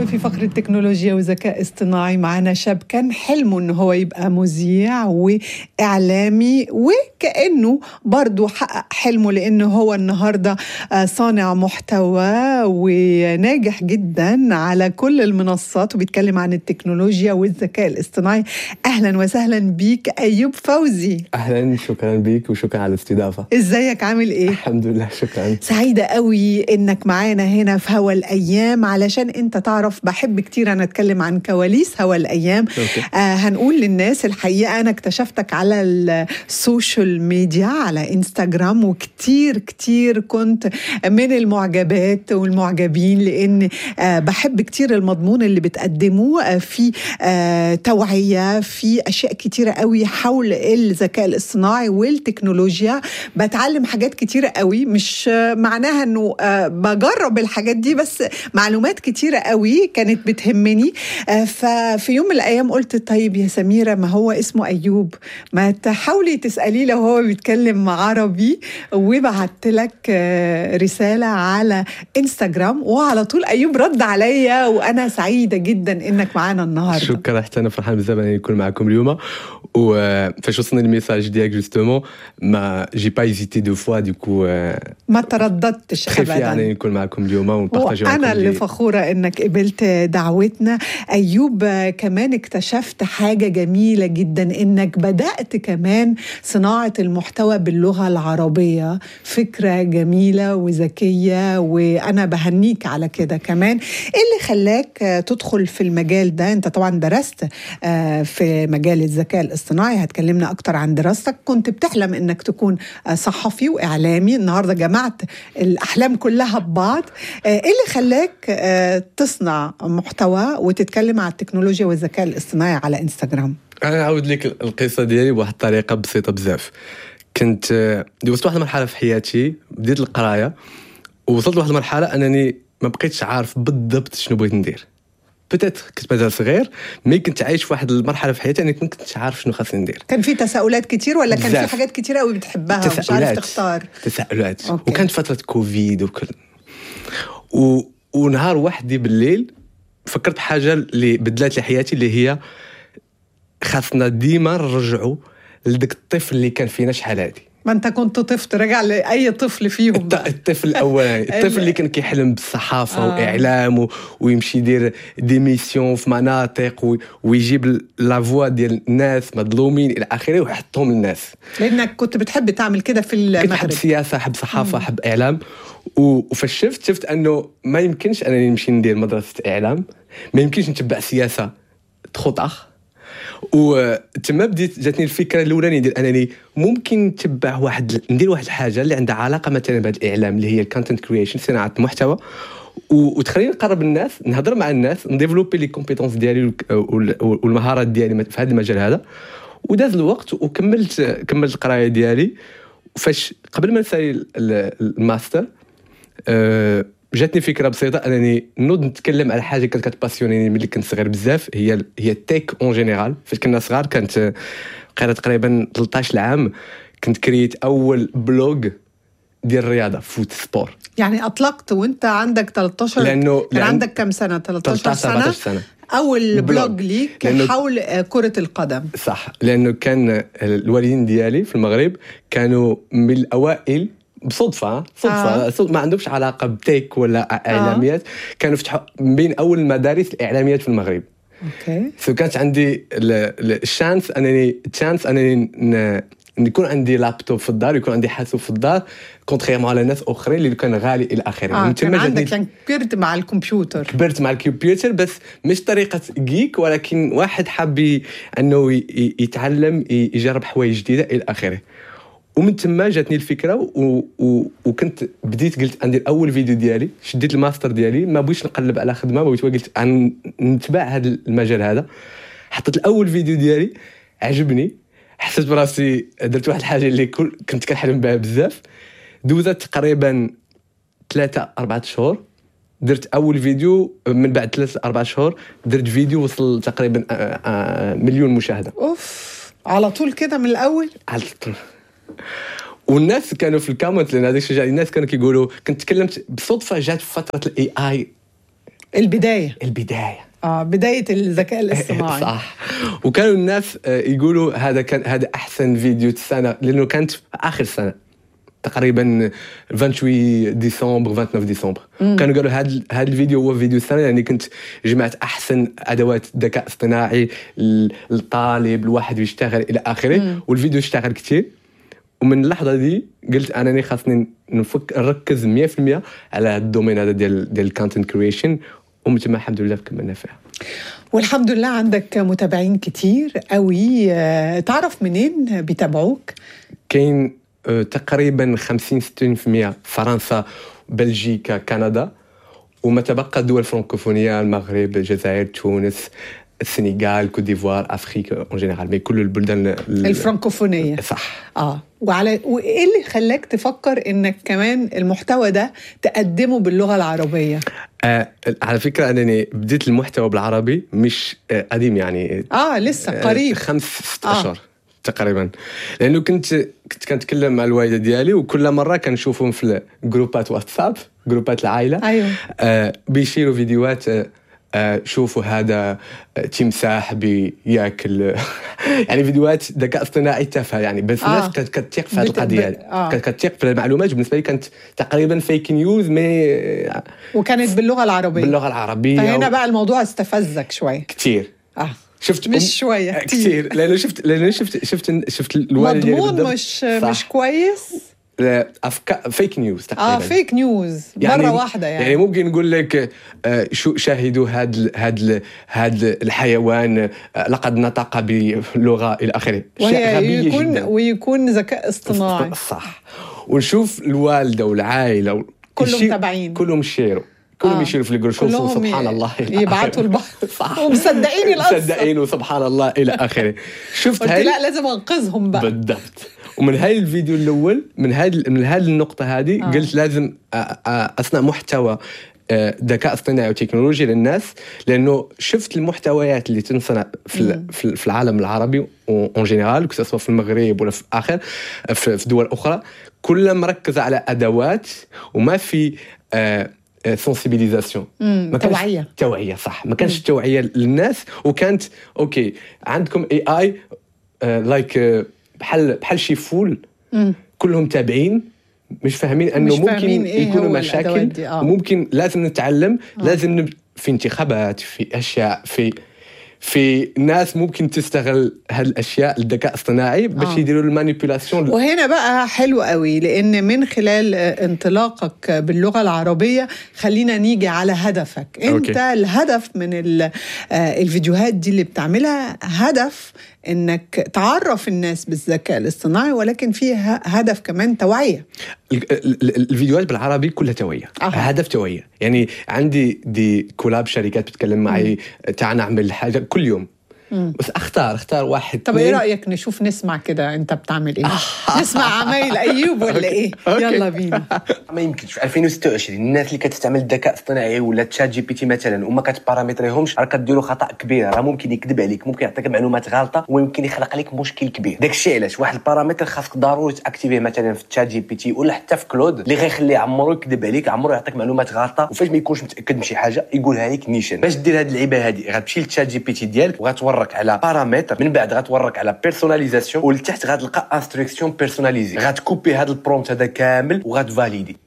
في فقرة تكنولوجيا وذكاء اصطناعي معنا شاب كان حلمه انه هو يبقى مذيع واعلامي، وكأنه برضو حقق حلمه لانه هو النهاردة صانع محتوى وناجح جدا على كل المنصات وبيتكلم عن التكنولوجيا والذكاء الاصطناعي. اهلا وسهلا بيك ايوب فوزي. اهلا، شكرا بيك وشكرا على الاستضافة. ازيك، عامل ايه؟ الحمد لله، شكرا. سعيدة قوي انك معانا هنا في هوا الايام، علشان انت تعرف بحب كتير انا اتكلم عن كواليس هوا الايام. هنقول للناس الحقيقة انا اكتشفتك على السوشيال ميديا على انستغرام، وكتير كتير كنت من المعجبات والمعجبين لان بحب كتير المضمون اللي بتقدمه في توعية في اشياء كتيرة قوي حول الذكاء الاصطناعي والتكنولوجيا. بتعلم حاجات كتيرة قوي، مش معناها انه بجرب الحاجات دي، بس معلومات كتيرة قوي كانت بتهمني. ففي يوم من الأيام قلت طيب يا سميرة، ما هو اسمه أيوب، ما تحاولي تسأليه لو هو بيتكلم عربي. وبعت لك رسالة على انستغرام، وعلى طول أيوب رد عليا، وأنا سعيدة جدا إنك معانا النهاردة. شكرا، حتى أنا فرحان بزاف أني نكون معكم اليوم. وفاش وصلني الميساج ديالك جوستومون ما جي با ايزيتي دو فوا، ديكو ما ترددتش ابدا يعني نكون معكم اليوم ونبارطاجي معكم. انا اللي فخوره انك قبلت دعوتنا. ايوب، كمان اكتشفت حاجه جميله جدا، انك بدات كمان صناعه المحتوى باللغه العربيه. فكره جميله وذكيه، وانا بهنيك على كده. كمان ايه اللي خلاك تدخل في المجال ده؟ انت طبعا درست في مجال الذكاء الاصطناعي، هتكلمنا اكتر عن دراستك. كنت بتحلم انك تكون صحفي واعلامي، النهارده جمعت الاحلام كلها ببعض. ايه اللي خلاك تصنع محتوى وتتكلم عن التكنولوجيا والذكاء الاصطناعي على انستغرام؟ انا نعاود لك القصه ديالي بواحد الطريقه بسيطه بزاف. كنت وصلت واحد المرحله في حياتي، بديت القرايه ووصلت لواحد المرحله انني ما بقيتش عارف بالضبط شنو بغيت ندير. بتات كنت مازال صغير، مي كنت عايش في واحد المرحله في حياتي اني ما كنتش عارف شنو خاصني ندير. كان في تساؤلات كتير ولا كان في حاجات كتير قوي بتحبها ومش عارف تختار؟ تساؤلات. وكانت فتره كوفيد وكل ونهار وحدي بالليل فكرت بحاجه اللي بدلت لي حياتي، اللي هي خاصنا ديما نرجعوا لديك الطفل اللي كان فينا شحال هادي. ما انت كنت طفل، رجع لاي طفل فيهم الطفل الاولاني، الطفل اللي كان كيحلم بالصحافه واعلام ويمشي يدير دي ميسيون في مناطق ويجيب لا فوا ديال الناس مظلومين الى اخره ويحطهم للناس. لانك كنت بتحب تعمل كده في المغرب. كنت حب سياسه، حب صحافه، حب اعلام. وفاش شفت انه ما يمكنش انني نمشي ندير مدرسه اعلام، ما يمكنش نتبع سياسه تخطخ. وتما بديت جاتني الفكره الاولانيه ديال انني ممكن نتبع ندير واحد الحاجه اللي عندها علاقه مثلا بهذا الاعلام، اللي هي الكونتنت كرييشن، صناعه المحتوى، وتخليني نقرب الناس، نهضر مع الناس، نديفلوبي لي كومبيتونس ديالي والمهارات ديالي في هذا المجال هذا. وداز الوقت وكملت القرايه ديالي. فاش قبل ما نسالي الماستر جاتني فكره بسيطه انني نوض نتكلم على حاجه كانت كتباسيونيني ملي كنت صغير بزاف، هي التيك اون جينيرال. فاش كنا صغار كانت قريت تقريبا 13 عام، كنت كريت اول بلوغ ديال الرياضه، فوت سبور. يعني اطلقت وانت عندك 13؟ كان عندك كم سنه؟ 13 سنه. اول بلوغ ليك حول كره القدم. صح، لانه كان الوالدين ديالي في المغرب كانوا من الاوائل بصدفة ما عندهمش علاقة بتيك ولا إعلاميات. كانوا فتحوا بين أول المدارس الإعلاميات في المغرب. فكانت عندي الشانس أنني يكون عندي لابتوب في الدار، يكون عندي حاسوب في الدار، كونتريرمون على ناس أخرين اللي كان غالي إلى آخره. كان عندك كبرت مع الكمبيوتر بس مش طريقة جيك، ولكن واحد حاب أنه يتعلم، يجرب حوايج جديدة إلى آخره. ومن ثم جاتني الفكره وكنت بديت قلت عندي اول فيديو ديالي، شديت الماستر ديالي، ما بغيتش نقلب على خدمه، بغيت قلت نتبع هذا المجال هذا. حطيت الاول فيديو ديالي، عجبني، حسيت براسي درت واحد الحاجه اللي كنت كنحلم بها بزاف. دوزت تقريبا 3-4 شهور، درت اول فيديو. من بعد 3-4 شهور درت فيديو وصل تقريبا 1,000,000 مشاهده. على طول كده من الاول؟ على طول. والناس كانوا في الكومنت، لان هذاك الشيء الناس كانوا كيقولوا، كنت تكلمت بصدفه، جات في فتره الاي اي البداية بداية الذكاء الاصطناعي. صح. وكانوا الناس يقولوا هذا أحسن فيديو السنة، لأنه كانت آخر سنة تقريبا 28 ديسمبر 29 ديسمبر. كانوا قالوا هذا الفيديو هو فيديو السنة، يعني كنت جمعت أحسن أدوات ذكاء اصطناعي للطالب الواحد يشتغل إلى آخره. والفيديو اشتغل كتير، ومن اللحظة دي قلت أنا خاصني نركز 100% على الدومين هذا ديال الكونتنت كرييشن، ومتى الحمد لله كملنا فيها. والحمد لله عندك متابعين كتير قوي. تعرف منين بيتابعوك؟ كاين تقريبا 50-60% فرنسا، بلجيكا، كندا، وما تبقى دول فرنكوفونية، المغرب، الجزائر، تونس، السنغال، كوت ديفوار، افريقيا اون جينيرال، مي كل البلدان الفرنكوفونيه. صح. وايه اللي خلاك تفكر انك كمان المحتوى ده تقدمه باللغه العربيه؟ على فكره انني بديت المحتوى بالعربي مش قديم، يعني لسه قريب 5-6 اشهر تقريبا، لانه كنت كنتكلم مع الوالده ديالي، وكل مره كنشوفهم في جروبات واتساب، جروبات العائله. ايوه. بيشيروا فيديوهات، شوفوا هذا تمساح بياكل يعني فيديوهات ذكاء اصطناعي تافهه يعني، بس الناس كانت كتثق في هذه القضيه، كانت كتثق في المعلومات. بالنسبه لي كانت تقريبا فيك نيوز، وكانت باللغه العربيه. فهنا بقى الموضوع استفزك شويه كتير. شفت مش شويه كتير، لانه شفت الوالد مضمون مش كويس. فيك نيوز تقريبا. فيك نيوز يعني مرة واحدة يعني ممكن نقول لك شاهدوا هاد الحيوان لقد نطق بلغة إلى آخره، ويكون ذكاء اصطناعي. صح. ونشوف الوالدة والعائلة كلهم متابعين، كلهم يشيروا في الجروشوف، سبحان الله يبعثوا البحر ومصدقين القصة، مصدقين وسبحان الله إلى آخره. شفت هاي؟ لا لازم أنقذهم بقى. بالضبط. ومن هاي الفيديو الأول، من هذه النقطة هذه قلت لازم أصنع محتوى ذكاء اصطناعي وتكنولوجيا للناس، لأنه شفت المحتويات اللي تنصنع في العالم العربي اون جينيرال، سواء في المغرب ولا في دول أخرى، كلها مركزة على أدوات وما في سنسيبيليزاسيون، توعية. صح. ما كانش توعية للناس، وكانت أوكي عندكم AI لايك بحال شي فول، كلهم تابعين مش فاهمين انه ممكن يكونوا مشاكل، وممكن لازم نتعلم. لازم في انتخابات، في اشياء، في ناس ممكن تستغل هذه الاشياء الذكاء الاصطناعي باش يديروا المانيبيولاسيون. وهنا بقى حلو قوي، لان من خلال انطلاقك باللغه العربيه خلينا نيجي على هدفك انت. الهدف من الفيديوهات دي اللي بتعملها هدف انك تعرف الناس بالذكاء الاصطناعي، ولكن فيها هدف كمان توعية. الفيديوهات بالعربي كلها توعية. هدف توعية. يعني عندي دي كولاب شركات بتتكلم معي، تعال نعمل حاجة كل يوم، بس اختار واحد. طب ايه رأيك نسمع كده انت بتعمل ايه؟ نسمع عمايل ايوب ولا ايه؟ يلا بينا. ما يمكنش في 2026 الناس اللي كتستعمل الذكاء الاصطناعي ولا تشات جي بي تي مثلا وما كتبارامتريهمش، راه كديروا خطا كبير. راه ممكن يكذب عليك، ممكن يعطيك معلومات غلطه، ويمكن يخلق عليك مشكل كبير. داكشي علاش واحد البارامتر خاصك ضروري تاكتيفيه مثلا في تشات جي بي تي ولا حتى في كلود، اللي غيخليه عمرو يكذب عليك، عمرو يعطيك معلومات غلطه، وفاش ما يكونش متاكد من شي حاجه يقولها لك نيشان. باش دير هذه اللعيبه هذه غتمشي لتشات جي بي تي ديالك وغتورك على بارامتر، من بعد غتورك على بيرسوناليزاسيون، ولتحت غتلقى انستركسيون بيرسوناليزي، غتكوبي هذا البرومبت هذا كامل وغتفاليدي.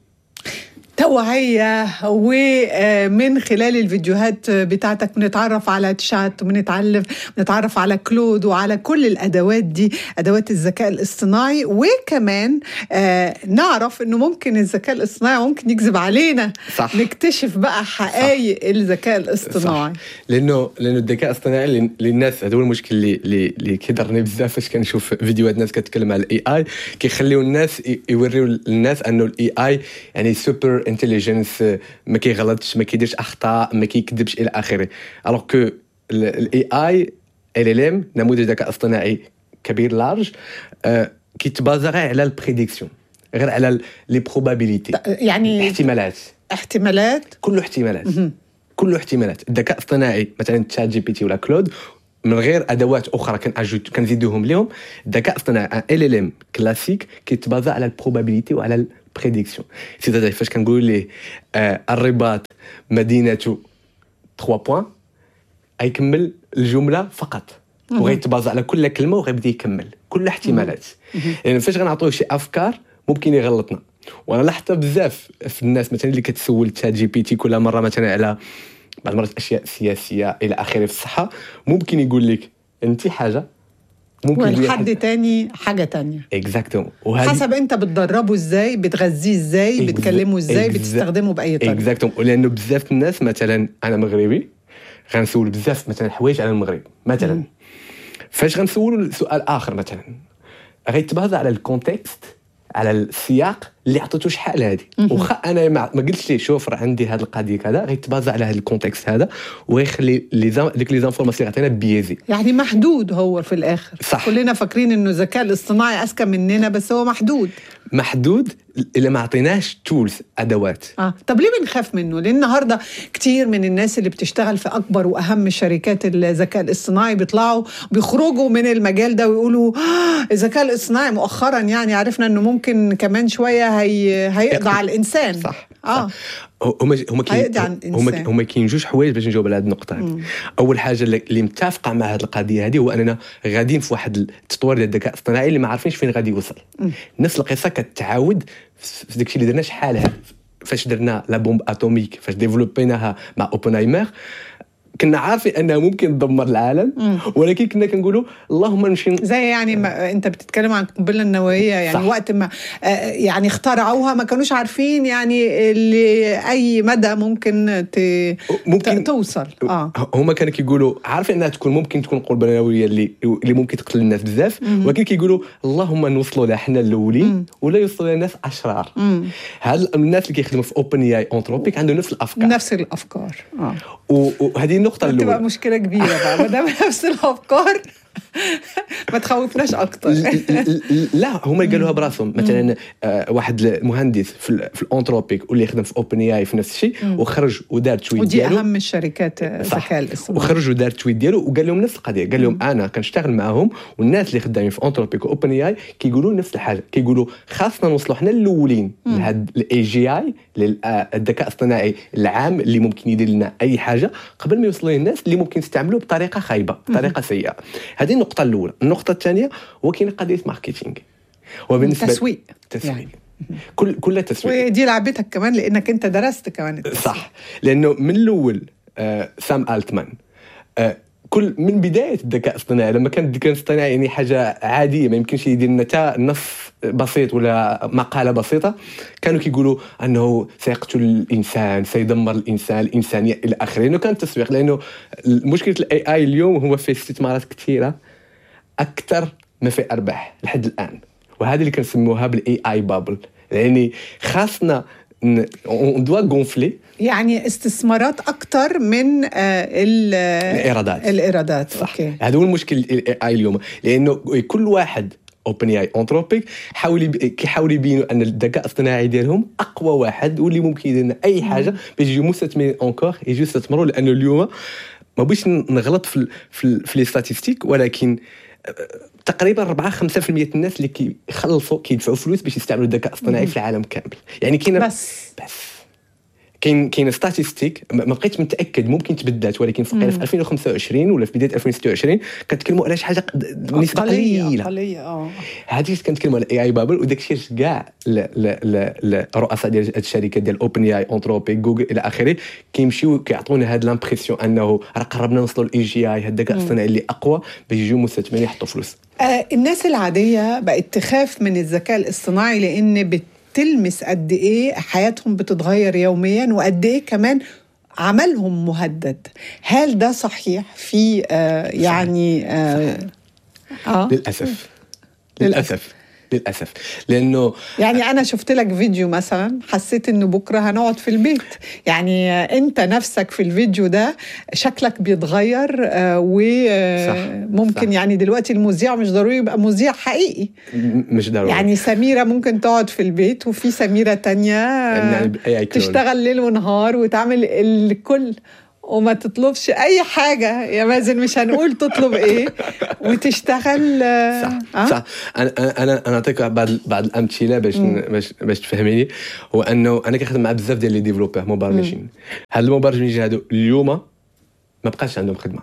توعية. ومن خلال الفيديوهات بتاعتك بنتعرف على تشات، بنتعرف على كلود وعلى كل الأدوات دي، أدوات الذكاء الاصطناعي. وكمان نعرف أنه ممكن الذكاء الاصطناعي ممكن يكذب علينا. صح. نكتشف بقى حقائق الذكاء الاصطناعي. لأنه الذكاء الاصطناعي للناس هذا هو المشكل اللي كيضرني بزاف فاش كنشوف فيديوهات ناس كتكلم على AI، كيخليو الناس يوريو الناس أنه AI يعني سوبر انتليجنس، ما كيغلطش، ما كيديرش اخطاء، ما كيكذبش الى اخره. الوغ كو الاي اي LLM نموذج ذكاء اصطناعي كبير لارج، كيتبازا غير على البريديكسيون، غير على لي بروبابيليتي، يعني احتمالات كله احتمالات. الذكاء الاصطناعي مثلا تشات جي بي تي ولا كلود من غير ادوات اخرى كنزيدوهم لهم، الذكاء الاصطناعي LLM كلاسيك كيتبازا على البروبابيليتي وعلى بريديكسيون. سيتادير فاش كنقول ليه الرباط مدينة 3 بوين يكمل الجمله فقط وغيتبازا على كل كلمه وغيبدا يكمل كل احتمالات. يعني فاش غنعطيوه شي افكار ممكن يغلطنا. وانا لاحظت بزاف في الناس مثلا اللي كتسول تشات جي بي تي كل مره مثلا على بعض المرات اشياء سياسيه الى اخره في الصحه، ممكن يقول لك انت حاجه ممكن والحد تاني حاجه تانية. اكزاكتوم. حسب انت بتدربه ازاي، بتغذيه ازاي، بتكلمه ازاي، بتستخدمه باي طريقه. اكزاكتوم. ولانه بزاف الناس مثلا انا مغربي غنسول بزاف مثلا حوايج على المغرب مثلا، فاش غنسولوا سؤال اخر مثلا غيتبازا على الكونتكست، على السياق اللي عطيتو شحال هذه. واخا انا ما قلتش ليه شوف راه عندي هذه القضيه كذا، غيتبازا على هذا الكونتكست هذا ويخلي ديك لي زانفورماسيون اللي عطينا بيزي. يعني محدود هو في الاخر. صح. كلنا فاكرين انه الذكاء الاصطناعي اذكى مننا، بس هو محدود الا ما عطيناش تولز، ادوات. طب ليه بنخاف منه؟ لان النهارده كتير من الناس اللي بتشتغل في اكبر واهم شركات الذكاء الاصطناعي بيخرجوا من المجال ده ويقولوا الذكاء الاصطناعي مؤخرا يعني عرفنا انه ممكن كمان شويه هيقضي على الانسان. صح. هما كاين جوج حوايج باش نجاوب على هذه النقطه هذه. اول حاجه اللي متفقه مع هذه القضيه هذه هو اننا غاديين في واحد التطوير ديال الذكاء الاصطناعي اللي ما عارفينش فين غادي يوصل. نفس القصه كتعاود في داكشي اللي درنا شحال فاش درنا لا بومب اتوميك، فاش ديفلوبيناها مع اوبنهايمر كنا عارفين انها ممكن تدمر العالم، ولكن كنا كنقولوا اللهم نمشي زي يعني انت بتتكلم عن القنبله النوويه يعني. صح. وقت ما يعني اخترعوها ما كانوش عارفين يعني لاي مدى ممكن توصل. هما كانوا كيقولوا عارفين انها ممكن تكون قنبله نوويه اللي ممكن تقتل الناس بزاف، ولكن كيقولوا اللهم نوصلوا لها حنا الاولين ولا يوصلوا لنا ناس اشرار. هاد الناس اللي كيخدموا في اوبن اي انتروبيك عندهم نفس الافكار. وهذه النقطة الأولى تبقى مشكلة كبيرة بقى ما دام نفس الأفكار ما تخوفناش أكتر. لا هم قالوها براسهم. مثلا واحد المهندس في الأنتروبيك واللي يخدم في أوبن اي في نفس الشيء وخرج ودار تويت ديالو، ودي أهم الشركات الذكاء الاصطناعي، وخرج ودار تويت ديالو وقال لهم نفس القضية. قال لهم أنا كنشتغل معهم والناس اللي خدامين في أنتروبيك وأوبن اي كيقولوا نفس الحاجة، كيقولوا خاصنا نوصلوا حنا الأولين لهذا الاي جي اي للذكاء الاصطناعي العام اللي ممكن يدير لنا أي حاجة قبل ما يوصلوا للناس اللي ممكن يستعملوه بطريقة خايبة، بطريقة سيئة. هذه النقطة الأولى. النقطة الثانية هو كاين قضية ماركتينغ وبالنسبة تسويق يعني. كل تسويق. ودي لعبتك كمان لأنك أنت درست كمان التسويق. صح. لأنه من الأول سام ألتمان كل من بداية الذكاء الاصطناعي لما كان الذكاء الاصطناعي يعني حاجة عادية ما يمكنش يدير لنا نص بسيط ولا مقالة بسيطة، كانوا كيقولوا أنه سيقتل الإنسان، سيدمر الإنسان، الإنسانية إلى آخره. لأنه كان تسويق. لأنه مشكلة الاي اي اليوم هو فيه استثمارات كثيرة أكثر ما في أرباح لحد الآن، وهذه اللي كنسموها بالاي اي بابل. يعني خاصنا ندوا غونفلي، يعني استثمارات أكتر من الإيرادات. أوكي. هذا هو المشكل الاي اي اليوم، لأنه كل واحد اوبن اي انتروبيك كيحاولوا يبينوا ان الذكاء الاصطناعي ديالهم اقوى واحد واللي ممكن يدير لنا اي حاجه باش يجيو مستثمرين اونكور يجيو يستثمروا. لانه اليوم ما بغيتش نغلط في لي ستاتستيك، ولكن تقريبا 4-5% الناس اللي كيدفعوا فلوس باش يستعملوا الذكاء الاصطناعي في العالم كامل. يعني كاين بس كاين ستاتستيك ما بقيتش متاكد، ممكن تبدلت، ولكن في 2025 ولا في بدايه 2026 كنتكلموا على شي حاجه نسبه قليله. هذه كنتكلموا على الاي اي بابل، وداك الشيء كاع الرؤساء ديال الشركات ديال اوبن اي انتروبيك جوجل الى اخره كيمشيو كيعطونا هذه لامبريسيون انه راه قربنا نوصلوا للاي جي اي، هذا الذكاء الاصطناعي اللي اقوى باش يجيو مستثمرين يحطوا فلوس. الناس العاديه بقت تخاف من الذكاء الاصطناعي لان تلمس قد ايه حياتهم بتتغير يوميا وقد ايه كمان عملهم مهدد. هل ده صحيح في يعني للأسف لأنه يعني أنا شفت لك فيديو مثلا حسيت إنه بكرة هنقعد في البيت، يعني أنت نفسك في الفيديو ده شكلك بيتغير وممكن يعني دلوقتي المذيع مش ضروري يبقى مذيع حقيقي، مش ضروري. يعني سميرة ممكن تقعد في البيت وفي سميرة تانية تشتغل ليل ونهار وتعمل الكل وما تطلبش اي حاجه يا مازن، مش هنقول تطلب ايه وتشتغل. صح. انا اعطيك بعض الامثله باش تفهميني. هو انه انا كنخدم مع بزاف ديال لي ديفلوبر مبرمجين. هاد المبرمجين هادو اليوم ما بقاش عندهم خدمه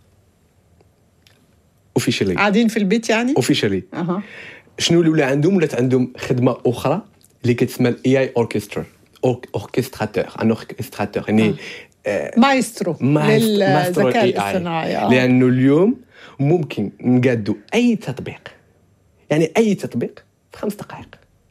اوفيشالي قاعدين في البيت يعني. اوفيشالي شنو اللي ولا عندهم؟ ولات عندهم خدمه اخرى اللي كتسمى الاي اي اوركسترا اوركستراتور يعني مايسترو للذكاء الاصطناعي. لانه اليوم ممكن نقادوا اي تطبيق، يعني اي تطبيق في 5 دقائق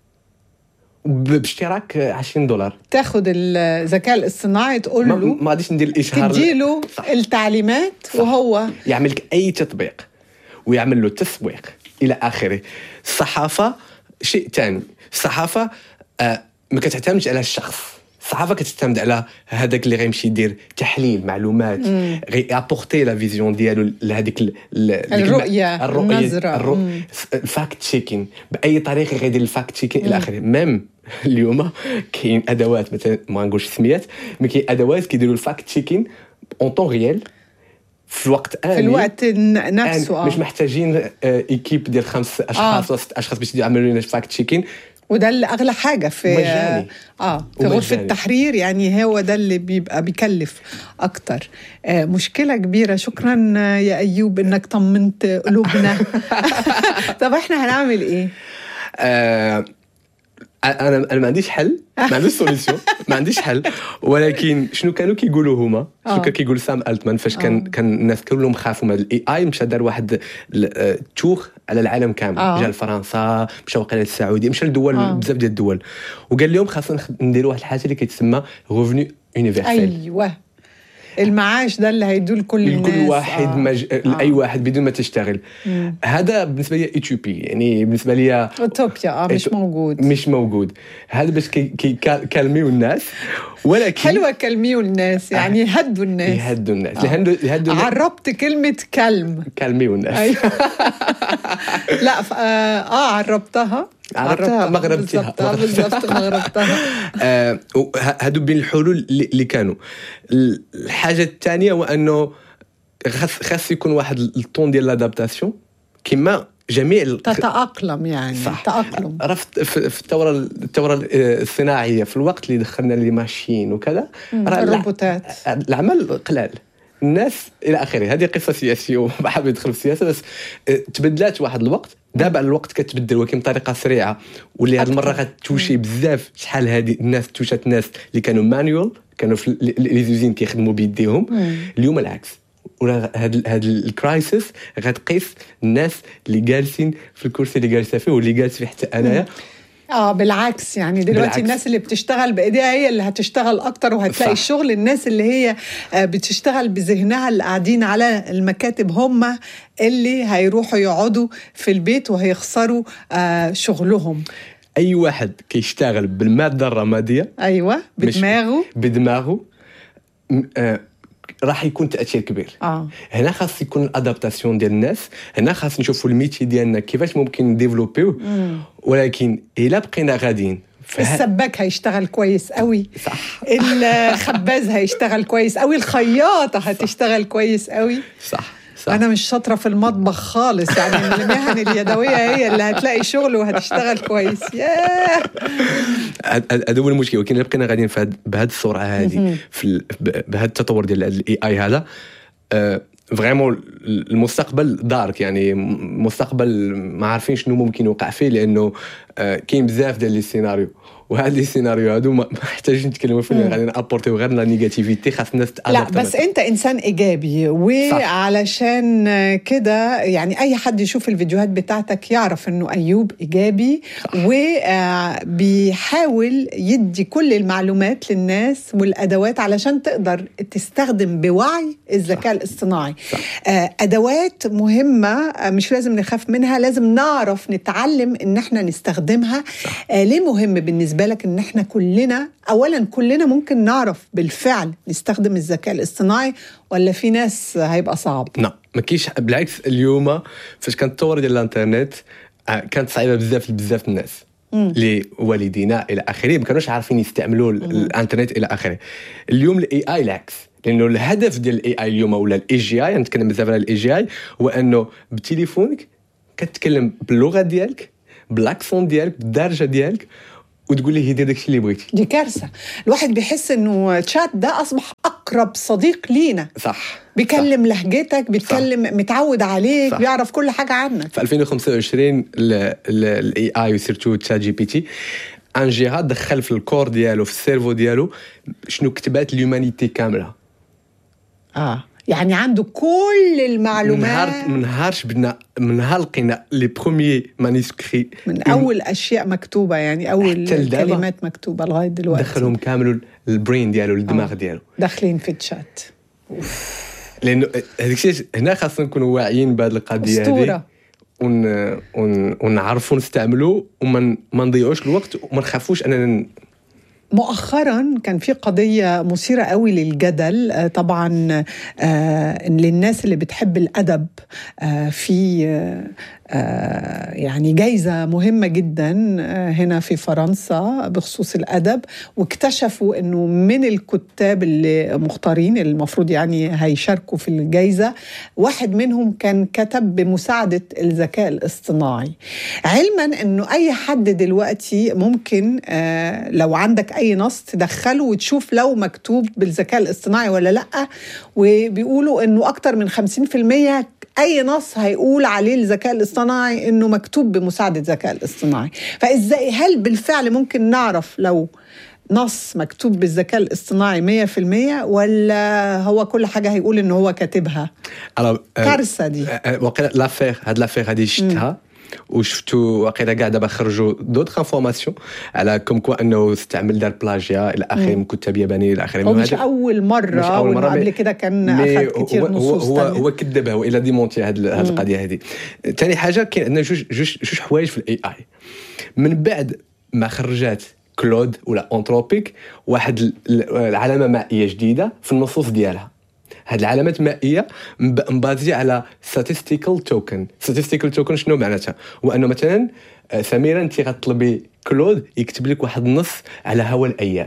باشتراك $20. تاخد الذكاء الاصطناعي تقول له ما غاديش ندير الاشهار، تديله التعليمات وهو يعمل لك اي تطبيق ويعمل له تسويق الى اخره. الصحافه شيء ثاني. الصحافه ما كتعتمدش على الشخص، الصحافه كتعتمد على هذاك اللي غيمشي يدير تحليل معلومات، غيابورتي لا فيزيون ديالو لهذيك الرؤيه النظره، الفاكت تشيكين باي طريقه غيدير الفاكت تشيكين الى اخره. ميم اليوم كاين ادوات مثلا ما نقولش سميات، مي كاين ادوات كيديروا الفاكت تشيكين اون طون ريال في الوقت في الوقت نفسه. مش محتاجين ايكيب ديال 5 اشخاص 6 اشخاص باش يعملوا لنا الفاكت تشيكين. وده اللي اغلى حاجه في مجاني. في غرفه التحرير، يعني هو ده اللي بيبقى بيكلف اكتر. مشكله كبيره. شكرا يا ايوب انك طمنت قلوبنا. طب احنا هنعمل ايه؟ انا ما عنديش حل، ما عنديش سوليسيون، ما عنديش حل. ولكن شنو كانوا كيقولوا هما، شنو كان كيقول سام التمان فاش كان الناس كلهم خافوا من الاي اي، مشى دار واحد توخ على العالم كامل. جا لفرنسا، مشى وقيله للسعوديه، مشى لدول بزاف ديال الدول، وقال لهم خاصنا نديروا واحد الحاجه اللي كتسمى ريفوني يونيفرسال. ايوه، المعاش ده اللي هيدول لكل الناس، لكل واحد اي واحد بدون ما تشتغل. هذا بالنسبه لي ايتوبي، يعني بالنسبه لي اوتوبيا مش موجود. هذا باش كالميو الناس. ولكن حلوه كلميو الناس، يعني يهدوا الناس. يهدوا عربت كلمه كالميو الناس. أيوة. لا عربتها مغربتها بالضبط مغربتها. هادو بين الحلول اللي كانوا. الحاجه الثانيه هو انه خاص يكون واحد الطون ديال لادابتاسيون كما جميع تتأقلم، يعني صح. تأقلم. عرفت في الثوره الصناعيه، في الوقت اللي دخلنا لي ماشين وكذا، الروبوتات، العمل قلال، الناس الى اخره. هذه قصه سياسيه وما حاب يدخل في السياسه، بس تبدلات واحد الوقت. دابا الوقت كتبدل ولكن بطريقه سريعه، واللي هذه المره غتوشي بزاف. شحال هذه الناس توشات، ناس اللي كانوا مانيوال، كانوا في لي زوزين كيخدموا بيديهم. اليوم العكس، ولا هاد الكرايسيس غتقيس الناس اللي جالسين في الكرسي اللي جالسه فيه واللي جالس فيه حتى انايا. بالعكس، يعني دلوقتي الناس اللي بتشتغل بايديها هي اللي هتشتغل اكتر وهتلاقي الشغل. الناس اللي هي بتشتغل بذهنها اللي قاعدين على المكاتب هم اللي هيروحوا يقعدوا في البيت وهيخسروا شغلهم. اي واحد كيشتغل بالماده الرماديه، ايوه، بدماغه راح يكون تأثير كبير. هنا خاص يكون الادابتاسيون ديال الناس، هنا خاص نشوفوا الميتي ديالنا كيفاش ممكن نديفلوبيوه. ولكن الا بقينا غاديين، السباك هيشتغل كويس قوي، صح. الخباز هيشتغل كويس قوي، الخياطة هتشتغل كويس قوي، صح. أنا مش شاطرة في المطبخ خالص، يعني المهن اليدوية هي اللي هتلاقي شغل وهتشتغل كويس. هذا هو المشكل. ولكن إذا بقينا غاديين بهذه السرعة هذه، بهذا التطور ديال الاي اي هذا، فريمون المستقبل دارك، يعني مستقبل ما عارفين شنو ممكن يوقع فيه، لأنه كاين بزاف ديال لي سيناريو، وهذا السيناريو هادو ما محتاجين نتكلموا فيه، غادي نابورتيو غير لا نيجاتيفيتي. خاص الناس لا، بس انت انسان ايجابي، وعلشان كده يعني اي حد يشوف الفيديوهات بتاعتك يعرف انه ايوب ايجابي، وبيحاول يدي كل المعلومات للناس والادوات علشان تقدر تستخدم بوعي الذكاء الاصطناعي. ادوات مهمه، مش لازم نخاف منها، لازم نعرف نتعلم ان احنا نستخدمها. ليه مهم بالنسبه لك ان احنا كلنا ممكن نعرف بالفعل نستخدم الذكاء الاصطناعي، ولا في ناس هيبقى صعب؟ لا، ما كاينش. بالعكس، اليوم فاش كانت التطور ديال الانترنت كانت صعيبه بزاف الناس اللي والدينا الى اخره ما كانوش عارفين يستعملوا الانترنت الى اخره. اليوم الاي اي العكس، لانه الهدف ديال الاي اي اليوم ولا الاي جي اي، نتكلم بزاف على الاي جي اي، هو انه بتليفونك كتكلم باللغه ديالك، بالاكسون ديالك، بالدارجه ديالك، وتقول ليه يدير داكشي اللي بغيتي. دي كارثه. الواحد بيحس انه تشات ده اصبح اقرب صديق لينا. صح. بيكلم لهجتك، بيتكلم متعود عليك، بيعرف كل حاجه عنك. في 2025 الاي اي وسيرتو تشات جي بي تي ان جهه دخل في الكور ديالو، في السيرفو ديالو، شنو كتبات اليومانيتي كامله. يعني عنده كل المعلومات من نهار لقينا لي بروميي مانيسكري، من اول اشياء مكتوبه، يعني اول كلمات مكتوبه لغايه دلوقتي دخلهم كاملوا البرين ديالو، الدماغ ديالو داخلين في الشات. لانه هذاك الشيء هنا خاصنا نكونوا واعيين بهذه القضيه هذه، ونعرفوا نستعملوا وما نضيعوش الوقت وما نخافوش اننا. مؤخرا كان في قضية مثيرة قوي للجدل طبعا للناس اللي بتحب الأدب، في يعني جايزة مهمة جدا هنا في فرنسا بخصوص الأدب، واكتشفوا أنه من الكتاب اللي مختارين المفروض يعني هيشاركوا في الجايزة، واحد منهم كان كتب بمساعدة الذكاء الاصطناعي، علما أنه أي حد دلوقتي ممكن لو عندك أي نص تدخله وتشوف لو مكتوب بالذكاء الاصطناعي ولا لأ، وبيقولوا أنه أكتر من 50% أي نص هيقول عليه الذكاء الاصطناعي إنه مكتوب بمساعدة الذكاء الاصطناعي. فإزاي، هل بالفعل ممكن نعرف لو نص مكتوب بالذكاء الاصطناعي 100% ولا هو كل حاجة هيقول إنه هو كاتبها؟ كارثة دي. هاد لافير هادي شفتها وشفتوا واقيلا قاعده بخرجوا دوت انفورماسيون على كم كوا انه استعمل دار بلاجيا الى اخره من كتاب ياباني الى اخره. مش اول مره قبل كده كان اخذ كثير نصوص هو كذبها والى ديمونتي هذه القضيه هذه. ثاني حاجه كاين عندنا جوج حوايج في الاي اي من بعد ما خرجات كلود ولا انتروبيك واحد العلامه مائيه جديده في النصوص ديالها. هاد العلامات المائيه مبازيه على statistical token. شنو معناتها؟ هو انه مثلا سميره انت غتطلبي كلود يكتب لك واحد النص على هوا الايام،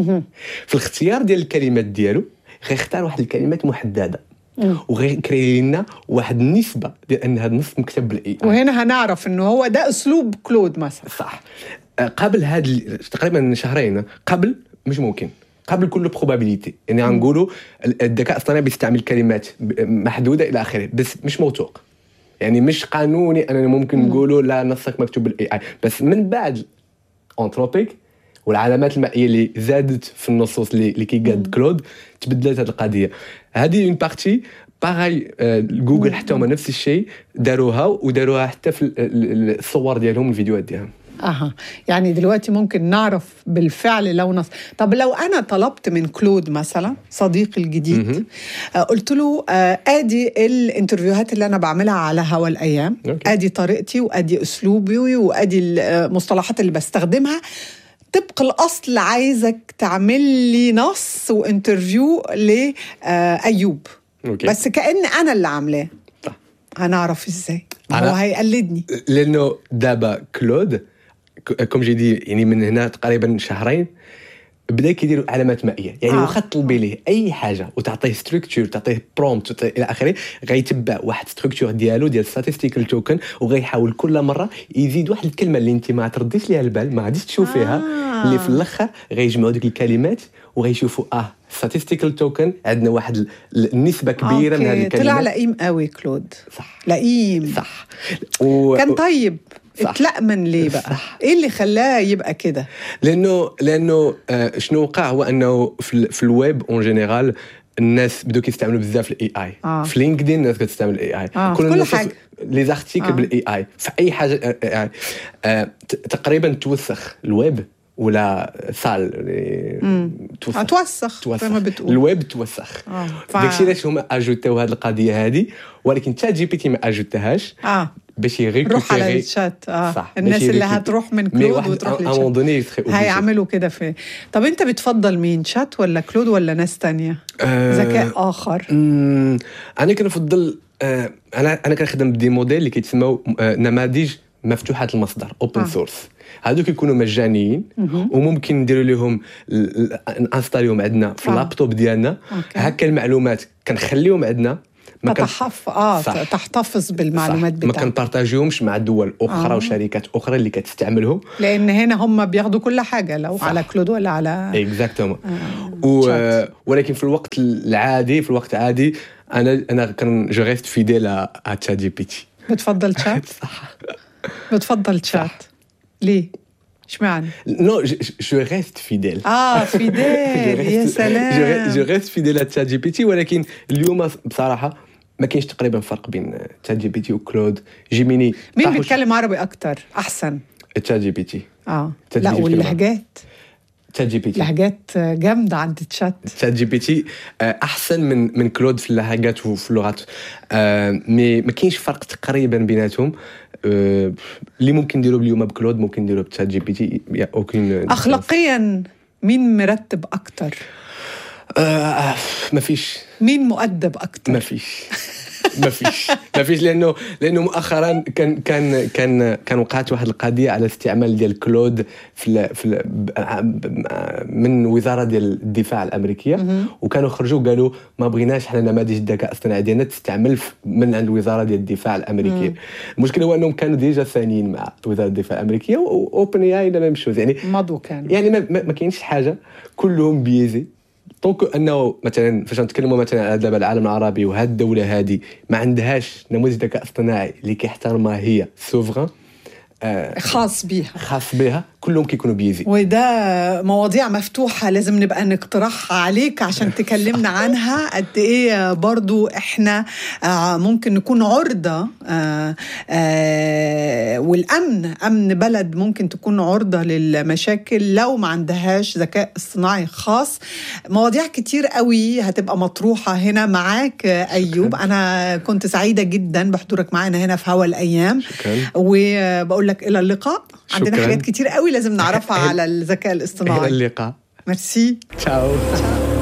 في الاختيار ديال الكلمات ديالو غيختار واحد الكلمات محدده وغيكري لنا واحد النسبه ديال ان هذا النص مكتوب بالاي اي، وهنا هنعرف انه هو ده اسلوب كلود مثلا. صح. قبل هاد تقريبا شهرين قبل مش ممكن، قبل كل بروبابيليتي يعني غنقولوا الذكاء الاصطناعي بيستعمل كلمات محدوده الى اخره، بس مش موثوق، يعني مش قانوني اننا ممكن نقولوا لا نصك مكتوب بالاي اي. بس من بعد انتروبيك والعلامات المائيه اللي زادت في النصوص اللي كيقاد كلود تبدلت هذه القضيه. هذه اون بارتي باغي جوجل حتى هما نفس الشيء وداروها حتى في الصور ديالهم الفيديوهات ديالهم. يعني دلوقتي ممكن نعرف بالفعل لو نص. طب لو أنا طلبت من كلود مثلا صديقي الجديد قلت له آدي الانترفيوهات اللي أنا بعملها على هوا الأيام، آدي طريقتي وآدي أسلوبي وآدي المصطلحات اللي بستخدمها، طبق الأصل عايزك تعمل لي نص وانترفيو لأيوب، بس كأن أنا اللي عاملاه، هنعرف إزاي؟ هو هيقلدني لأنه دابا كلود كم جي دي يعني من هنا تقريبا شهرين بدا كيديروا علامات مائيه، يعني واخا تطلبي ليه اي حاجه وتعطيه ستركتشر تعطيه برومبت الى اخره غيتبع واحد ستركتشر ديالو ديال ستاتستيكال توكن، وغيحاول كل مره يزيد واحد الكلمه اللي انت ما ترديش ليها البال، ما غاديش تشوفيها اللي في الاخر غيجمعوا ديك الكلمات وغيشوفوا statistical token عندنا واحد النسبه كبيره من هذه الكلمات. طلع لئيم قوي كلود. صح لئيم صح. كان طيب اتلأمن ليه بقى؟ صح. ايه اللي خلاه يبقى كده؟ لانه شنو وقع هو انه في الويب اون جينيرال الناس بدو كيستعملوا بزاف الاي اي. في لينكدين الناس كتستعمل الاي اي، كل حاجه لي زارتيكل بالاي اي، في اي حاجه تقريبا توسخ الويب ولا سال توسخ زي ما بتقول الويب توسخ. داكشي علاش هما اجوتاو هذه القضيه هذه، ولكن تشات جي بي تي ما اجوتهاش باش يروح على الشات. الناس اللي هتروح من كلود وتروح للشات هيعملوا كده في. طب انت بتفضل مين، شات ولا كلود ولا ناس تانية ذكاء اخر؟ انا كنفضل انا كنخدم بدي موديل اللي كيتسموا نماذج مفتوحه المصدر اوبن سورس. هادو كيكونوا مجانيين وممكن نديروا لهم انستاليهم عندنا في اللابتوب ديالنا. هكا المعلومات كنخليهم عندنا، تحتفظ بالمعلومات بتاعتك، ما كنبارطاجيهمش مع دول اخرى وشركات اخرى اللي كتستعملهم، لان هنا هم بياخذوا كل حاجه لو على كلود ولا على اكزاكتومون. ولكن في الوقت العادي انا كان جو ريست فيديل ا تشات جي بي تي. بتفضل تشات؟ صح، بتفضل تشات ليه؟ اشمعنى؟ نو جو ريست فيديل. فيديل يا سلام. جو ريست فيديل ا تشات جي بي تي، ولكن اليوم بصراحه ما كاينش تقريبا فرق بين تشات جي بي تي وكلود جيميني. مين بيتكلم عربي اكتر احسن؟ تشات جي بي تي. لا واللهجات، تشات جي بي تي لهجات جامده عند تشات جي بي تي احسن من كلود في اللهجات وفي اللغات. مي ما كاينش فرق تقريبا بيناتهم. اللي ممكن نديرو اليوم بكلود ممكن نديرو بتشات جي بي تي. اخلاقيا مين مرتب اكتر؟ ما فيش. مين مؤدب اكتر؟ ما فيش لانه مؤخرا كان وقعت واحد القضيه على استعمال ديال كلود من وزاره ديال الدفاع الامريكيه، وكانوا خرجوا قالوا ما بغيناش حنا نماذج الذكاء الاصطناعي ديالنا تستعمل من عند الوزاره ديال الدفاع الامريكيه. المشكل هو انهم كانوا ديجا ثانيين مع وزاره الدفاع الامريكيه، واوبن اي اي لا مشوز، يعني ماضو كان يعني ما كاينش حاجه، كلهم بيزي. دونك انه مثلا فاش نتكلموا مثلا على دابا العالم العربي وهاد الدوله هذه ما عندهاش نموذج ذكاء اصطناعي اللي كيحترمها هي سوفران خاص بها، كلهم كيكونوا بيزي. وده مواضيع مفتوحة لازم نبقى نقترحها عليك عشان تكلمنا عنها. قد ايه برضو احنا ممكن نكون عرضة، أمن بلد ممكن تكون عرضة للمشاكل لو ما عندهاش ذكاء اصطناعي خاص. مواضيع كتير قوي هتبقى مطروحة هنا معاك أيوب. أنا كنت سعيدة جدا بحضورك معنا هنا في هوا الأيام، وبقول لك إلى اللقاء. عندنا حاجات كتير قوي لازم نعرفها على الذكاء الاصطناعي. إلى اللقاء. ميرسي. تشاو.